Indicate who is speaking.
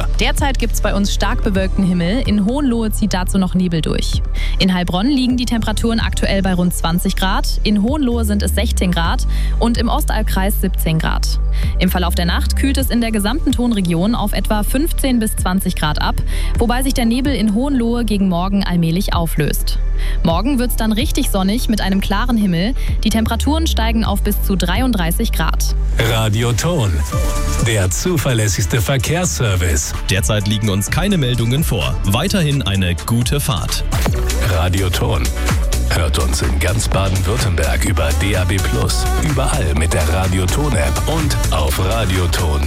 Speaker 1: Wetter.
Speaker 2: Derzeit gibt es bei uns stark bewölkten Himmel. In Hohenlohe zieht dazu noch Nebel durch. In Heilbronn liegen die Temperaturen aktuell bei rund 20 Grad. In Hohenlohe sind es 16 Grad und im Ostallkreis 17 Grad. Im Verlauf der Nacht kühlt es in der gesamten Tonregion auf etwa 15 bis 20 Grad ab, wobei sich der Nebel in Hohenlohe gegen morgen allmählich auflöst. Morgen wird es dann richtig sonnig mit einem klaren Himmel. Die Temperaturen steigen auf bis zu 33 Grad.
Speaker 1: Radioton, der zuverlässigste Verkehrsservice.
Speaker 3: Derzeit liegen uns keine Meldungen vor. Weiterhin eine gute Fahrt.
Speaker 1: Radioton. Hört uns in ganz Baden-Württemberg über DAB+, überall mit der Radioton-App und auf radioton.de.